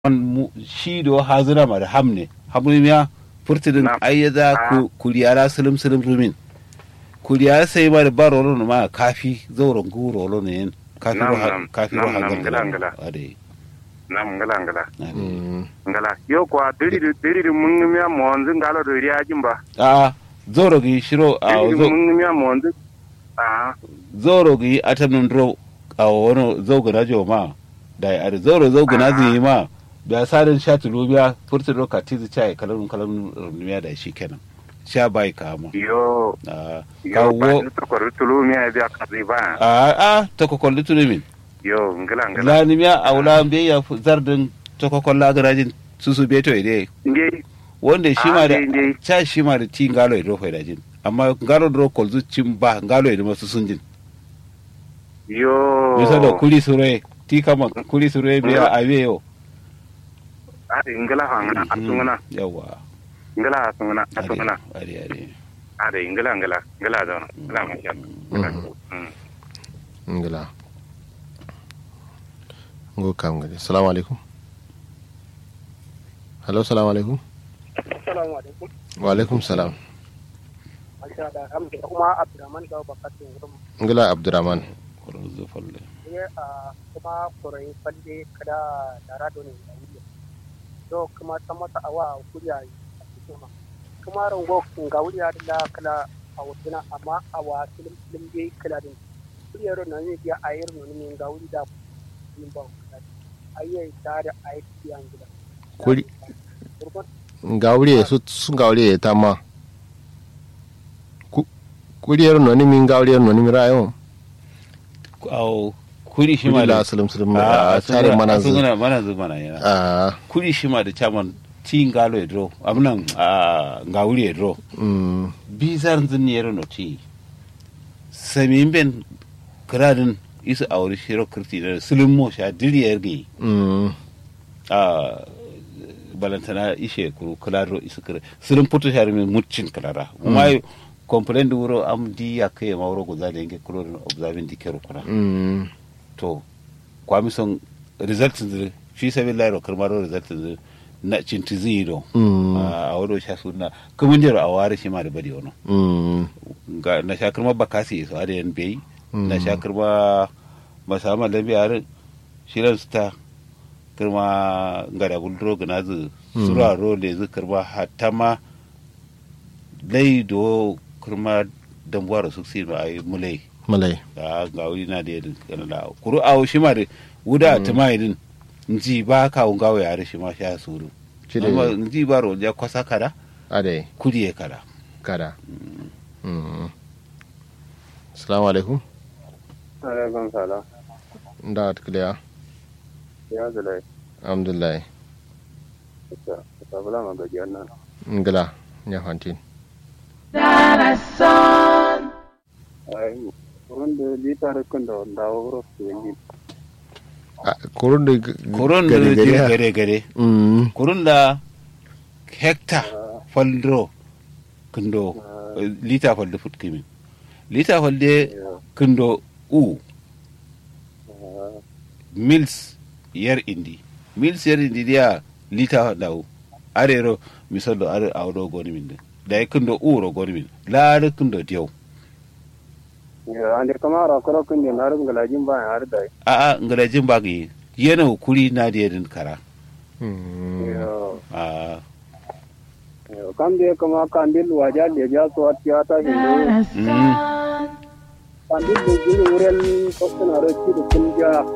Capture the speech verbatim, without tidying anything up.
shi do hazira mar hamne hamne ya furtidin ayyada ku kuliyara silim silim rumin kuliyara sai mar barolo ma kafi zauron guro lo ne kafi ro kafi ro hangala ade nam ngala ngala ngala yo kwa diri diri mun miya monzin ngalo do riya jimba a zoro gi shiro a zo mun miya monzin a zoro gi atanun ro a wono zogana joma dai ar zoro zogana zai ma da sarin sha tulubiya furtin roka tizi chai kalarun kalarun rumiya da shi kenan sha bai kama yo a yo ba to ko tulumiya da ka zai ba a a to ko kolli tulumin yo ngala ngala la nimiya aula be ya zardin to ko kolla garajin susu beto ide nge wanda shi ma da cha shi ma da ti ngalo ido fa dajin amma ngalo do kolzu cimba ngalo ido masu sunjin yo bisa da kuli sure ti kama kuli sure be a abeyo ade ngala hangana atungana yawa ngala atungana atungana ade ade ade ngala ngala ngala da ngala masha ngala ngo kam ngade assalamu alaikum hello assalamu alaikum assalamu alaikum wa alaikum salam masha da hamdu kuma abdurrahman da bakatun gurum ngala abdurrahman kurzu falle ye a kuma kurai falle kada darado ne da wuri to kuma ta mata awa kuriya kuma kuma rango ga wuri da kala a wutuna amma awa film film dai kala din kuriyar nan ne ya ayir nan ne ga wuri da yin ba ayyai tare aiki an gida kuri ngawuri su sun ngawuri ta ma kuriyar no ni min ngawuri no ni rayo au kuri shi ma da salam salam a tare mana zu mana zu mana yana ah kuri shi ma da chairman ti ngalo edro amnan a ngawuri edro mm bizar zin yero no ti samin ben kradin isa aure shiro kirti da sulun mo sha diriyar gi mm a balantana ishe kuru kalaro isa kire sulun puto shari min muccin kalara kuma complain da wuro am di ya kai ma wuro guza da yake kuro observing di kero kuna mm to kwami son result zire fi sabi lairo karmaro result zire na cinti zero a wuro sha suna kuma jero a ware shi ma da bari wono mm na sha karma bakasi so ada yan bai na sha kirma masama lambi are shiran sta kirma ngada guldro ganazu sura ro le zu kirma hatta ma lai do kirma dambuwar su si ma ai mulai malai da ga wuri na da yadin kanala kuru awo shi ma da wuda tumai din nji ba ka unga wa yare shi ma sha suru amma nji ba ro ya kwasa kada ade kudiye kada kada mm assalamu alaikum alaikum salam da tkliya ya zalai alhamdulillah ta ta bala ma ga janna ngala nya fantin ai wanda litar kun da dawo ro ni kurun da kurun da gare gare mm kurun da hekta faldro kundo lita falde futkimin lita falde kundo u mils yar indi mils yar indi dia lita daw arero misalo are awdo goni min da kundo u ro goni min la kundo diaw ya ande kamara koro kun ne na ngala jimba har dai a a ngala jimba gi yana kuri na da din kara mm yo a kam de kama kandil waja de ja so atya ta hindu mm kandil de jiri urel ko na ro chi kun ja